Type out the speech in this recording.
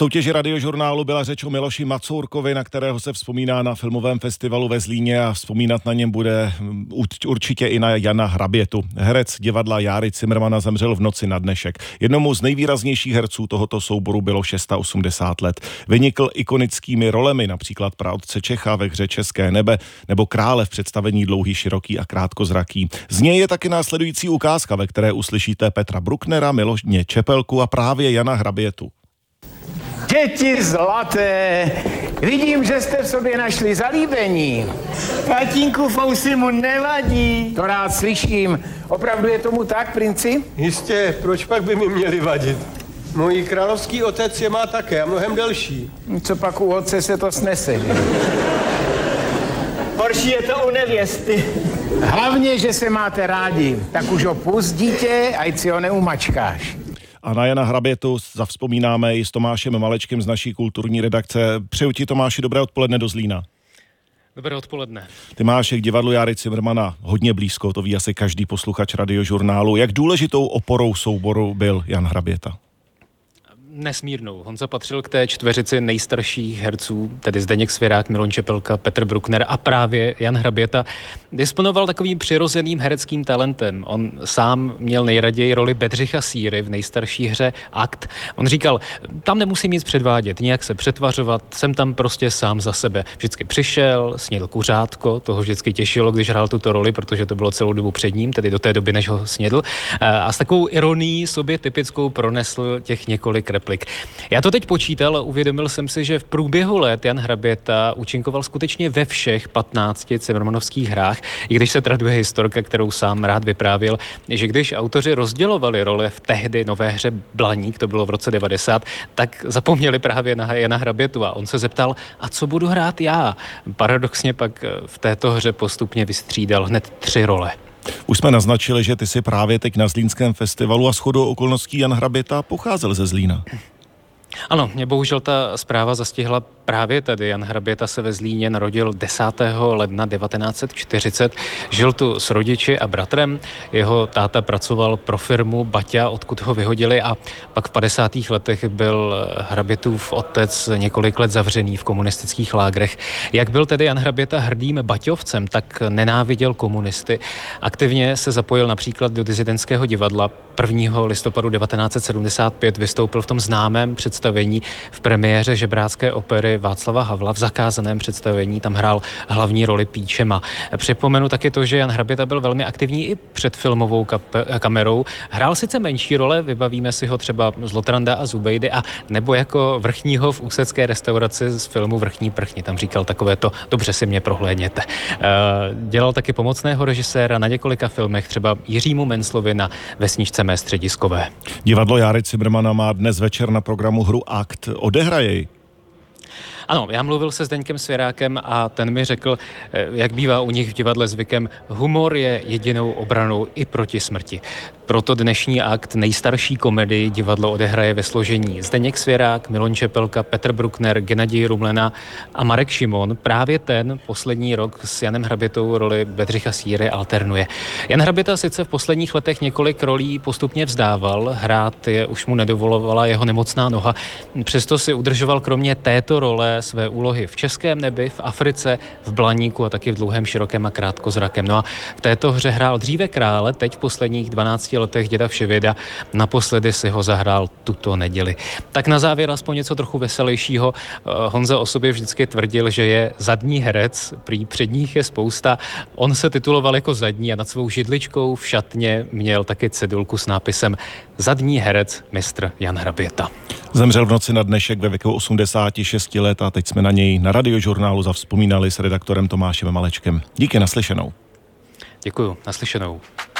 soutěži Radiožurnálu byla řeč o Miloši Macourkovi, na kterého se vzpomíná na filmovém festivalu ve Zlíně a vzpomínat na něm bude určitě i na Jana Hrabětu. Herec divadla Járy Cimrmana zemřel v noci na dnešek. Jednomu z nejvýraznějších herců tohoto souboru bylo 680 let. Vynikl ikonickými rolemi, například praotce Čecha ve hře České nebe nebo krále v představení Dlouhý, široký a krátkozraký. Z něj je taky následující ukázka, ve které uslyšíte Petra Brucknera, Miloše Čepelku a právě Jana Hrabětu. Děti zlaté, vidím, že jste v sobě našli zalíbení. Tatínku, fousy mu nevadí. To rád slyším. Opravdu je tomu tak, princi? Jistě, proč pak by mi měli vadit? Můj královský otec je má také a mnohem delší. Co pak u otce se to snese? Horší je to u nevěsty. Hlavně, že se máte rádi. Tak už ho pust, dítě, ať si ho neumačkáš. A na Jana Hrabětu zavzpomínáme i s Tomášem Malečkem z naší kulturní redakce. Přeju ti, Tomáši, dobré odpoledne do Zlína. Dobré odpoledne. Ty máš k divadlu Járy Cimrmana hodně blízko, to ví asi každý posluchač Radiožurnálu. Jak důležitou oporou souboru byl Jan Hraběta? Nesmírnou. Honza patřil k té čtveřici nejstarších herců, tedy Zdeněk Svěrák, Miloš Čepelka, Petr Bruckner a právě Jan Hraběta. Disponoval takovým přirozeným hereckým talentem. On sám měl nejraději roli Bedřicha Síry v nejstarší hře Akt. On říkal, tam nemusím nic předvádět, nijak se přetvařovat, jsem tam prostě sám za sebe. Vždycky přišel, snědl kuřátko, toho vždycky těšilo, když hrál tuto roli, protože to bylo celou dobu před ním, tedy do té doby, než ho snědl. A s takovou ironií sobě typickou pronesl těch několik replik. Já to teď počítal a uvědomil jsem si, že v průběhu let Jan Hraběta účinkoval skutečně ve všech 15 cimrmanovských hrách, i když se traduje historka, kterou sám rád vyprávěl, že když autoři rozdělovali role v tehdy nové hře Blaník, to bylo v roce 90, tak zapomněli právě na Jana Hrabětu a on se zeptal, a co budu hrát já? Paradoxně pak v této hře postupně vystřídal hned 3 role. Už jsme naznačili, že ty jsi právě teď na Zlínském festivalu a shodou okolností Jan Hraběta pocházel ze Zlína. Ano, mě bohužel ta zpráva zastihla právě tady. Jan Hraběta se ve Zlíně narodil 10. ledna 1940. Žil tu s rodiči a bratrem. Jeho táta pracoval pro firmu Baťa, odkud ho vyhodili, a pak v 50. letech byl Hrabětův otec několik let zavřený v komunistických lágrech. Jak byl tedy Jan Hraběta hrdým baťovcem, tak nenáviděl komunisty. Aktivně se zapojil například do disidentského divadla. 1. listopadu 1975 vystoupil v tom známém představení v premiéře žebrácké opery Václava Havla v zakázaném představení. Tam hrál hlavní roli Píčema. Připomenu taky to, že Jan Hraběta byl velmi aktivní i před filmovou kamerou. Hrál sice menší role, vybavíme si ho třeba z Lotranda a Zubejdy, a nebo jako vrchního v ústecké restauraci z filmu Vrchní prchni. Tam říkal takovéto, dobře si mě prohlédněte. Dělal taky pomocného režiséra na několika filmech, třeba Jiřímu Menclovi na Vesničce mé střediskové. Divadlo Járy Cimrmana má dnes večer na programu hru Akt. Odehraje ji? Ano, já mluvil se Zdeňkem Svěrákem a ten mi řekl, jak bývá u nich v divadle zvykem, humor je jedinou obranou i proti smrti. Proto dnešní Akt, nejstarší komedii, divadlo odehraje ve složení Zdeněk Svěrák, Miloš Čepelka, Petr Bruckner, Gennadij Rumlena a Marek Šimon. Právě ten poslední rok s Janem Hrabětou roli Bedřicha Síry alternuje. Jan Hraběta sice v posledních letech několik rolí postupně vzdával, hrát je už mu nedovolovala jeho nemocná noha, přesto si udržoval kromě této role své úlohy v Českém nebi, v Africe, v Blaníku a taky v Dlouhém, širokém a krátkozrakém. No a v této hře hrál dříve krále, teď v posledních 12 letech děda Vševěda, naposledy si ho zahrál tuto neděli. Tak na závěr aspoň něco trochu veselějšího. Honza o sobě vždycky tvrdil, že je zadní herec, prý předních je spousta. On se tituloval jako zadní a nad svou židličkou v šatně měl taky cedulku s nápisem Zadní herec mistr Jan Hraběta. Zemřel v noci na dnešek ve věku 86 let a teď jsme na něj na Radiožurnálu zavzpomínali s redaktorem Tomášem Malečkem. Díky, naslyšenou. Děkuju, naslyšenou.